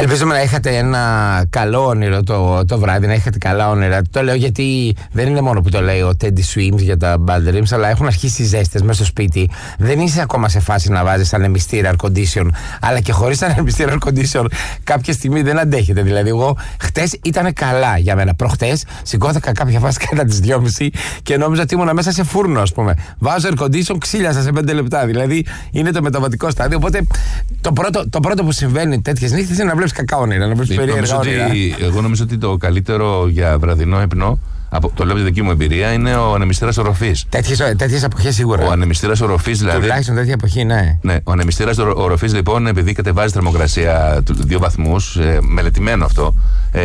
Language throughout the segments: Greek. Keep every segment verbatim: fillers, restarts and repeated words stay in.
Ελπίζουμε να είχατε ένα καλό όνειρο το, το βράδυ, να είχατε καλά όνειρα. Το λέω γιατί δεν είναι μόνο που το λέει ο Teddy Swims για τα bad dreams, αλλά έχουν αρχίσει οι ζέστες μέσα στο σπίτι. Δεν είσαι ακόμα σε φάση να βάζεις ανεμιστήρα air condition, αλλά και χωρίς ανεμιστήρα air condition κάποια στιγμή δεν αντέχετε. Δηλαδή, εγώ χτες ήταν καλά για μένα. Προχτές σηκώθηκα κάποια φάση κατά τις δυόμιση και νόμιζα ότι ήμουν μέσα σε φούρνο, ας πούμε. Βάζω air condition, ξύλιασα σε πέντε λεπτά. Δηλαδή, είναι το μεταβατικό στάδιο. Οπότε το πρώτο, το πρώτο που συμβαίνει τέτοιες νύχτες είναι να βλέπεις κακά όνειρα, να βλέπεις περίεργα όνειρα. Εγώ νομίζω ότι το καλύτερο για βραδινό ύπνο, από, το λέω από τη δική μου εμπειρία, είναι ο ανεμιστήρας οροφής. Τέτοιες εποχές σίγουρα. Ο ανεμιστήρας οροφής, δηλαδή. Τουλάχιστον τέτοια εποχή, ναι. Ναι, ο ανεμιστήρας οροφής, λοιπόν, επειδή κατεβάζει θερμοκρασία δύο βαθμούς, ε, μελετημένο αυτό, ε,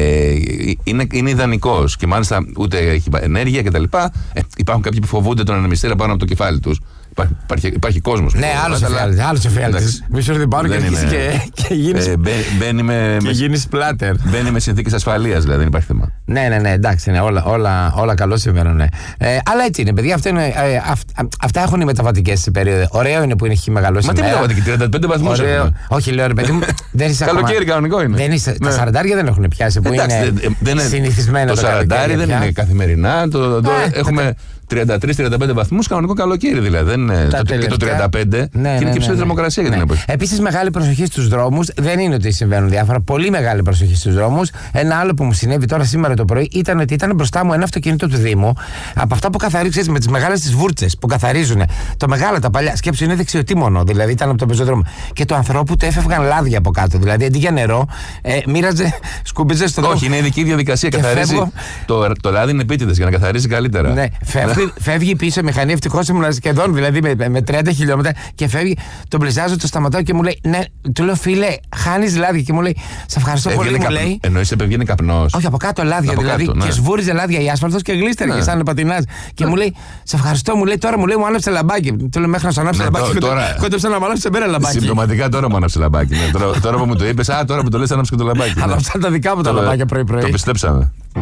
είναι, είναι ιδανικός και μάλιστα ούτε έχει ενέργεια κτλ. Ε, υπάρχουν κάποιοι που φοβούνται τον ανεμιστήρα πάνω από το κεφάλι τους. Υπάρχει, υπάρχει, υπάρχει κόσμος. Ναι, άλλος εφιάλτης. Άλλος εφιάλτης. Μη σου έρθει πάνω και αρχίσει και γίνεις. Μπαίνει με. Και γίνεις πλάτερ. Μπαίνει με συνθήκες ασφαλείας, δηλαδή δεν υπάρχει θέμα. Ναι, ναι, ναι, εντάξει, είναι όλα, όλα, όλα καλό συμβαίνουν. Ναι. Ε, αλλά έτσι είναι, παιδιά. Αυτά, είναι, ε, αυ, αυτά έχουν οι μεταβατικές περίοδοι. Ωραίο είναι που είναι, έχει μεγαλώσει. Μα τι μεταβατική, τριάντα πέντε βαθμούς. Όχι, λέω ρε παιδί μου. Καλοκαίρι κανονικό είναι. Δεν είσαι, ναι. Τα σαραντάρια δεν έχουν πιάσει που είναι, είναι συνηθισμένα. Το σαραντάρι δεν είναι καθημερινά. Έχουμε τριάντα τρεις τριάντα πέντε βαθμούς, κανονικό καλοκαίρι δηλαδή. Δεν είναι το, και το τριάντα πέντε. Ναι, και είναι ναι, και ψηλή ναι, θερμοκρασία ναι. για την εποχή. Επίσης, μεγάλη προσοχή στους δρόμους. Δεν είναι ότι συμβαίνουν διάφορα. Πολύ μεγάλη προσοχή στους δρόμους. Ένα άλλο που μου συνέβη τώρα σήμερα το πρωί ήταν ότι ήταν μπροστά μου ένα αυτοκίνητο του Δήμου. Από αυτά που καθαρίζουν με τις μεγάλες τις βούρτσες που καθαρίζουν. Το μεγάλο, τα παλιά. Σκέψου είναι δεξιοτήμονο. Δηλαδή ήταν από το πεζοδρόμιο. Και το ανθρώπου του έφευγαν λάδια από κάτω. Δηλαδή αντί για νερό, ε, μοίραζε, σκούμπιζε στο δρόμο. Όχι, είναι ειδική διαδικασία. Καθαρίζει. Το, το λάδι είναι επίτηδες για να καθαρίζει καλύτερα. Ναι, φεύγει, φεύγει πίσω η μηχανή. Ευτυχώς ήμουν σχεδόν δηλαδή με, με τριάντα χιλιόμετρα και φεύγει. Τον πλησιάζω, το σταματάω και μου λέει: ναι, του λέω φίλε, χάνεις λάδια. Και μου λέει: σε ευχαριστώ πολύ. Μου καπ... λέει. Εννοείς επευγαίνει καπνός. Όχι, από κάτω λάδια από δηλαδή. Κάτω, ναι. Και σβούριζε λάδια η άσφαλτος και γλίστραγε ναι. σαν να πατινάζει. Και ναι. μου λέει: σε ευχαριστώ, μου λέει τώρα μου λέει μου άναψε λαμπάκι. Του λέω: μέχρι να σου ανάψει ναι, λαμπάκι. Τώρα... Κόντεψα να μου ανάψει μέρα λαμπάκι. Συμπτωματικά τώρα μου άναψε λαμπάκι. Τώρα που μου το είπε, α τώρα που το λες άναψε και το λαμπάκι. Αλλά αυτά τα δικά μου τα λαμπάκια πρωί-πρωί. Το πιστέψαμε.